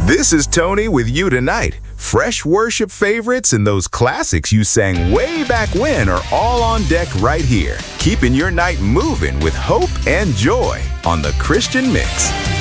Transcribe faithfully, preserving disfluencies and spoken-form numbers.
This is Tony with you tonight. Fresh worship favorites and those classics you sang way back when are all on deck right here, keeping your night moving with hope and joy on The Christian Mix.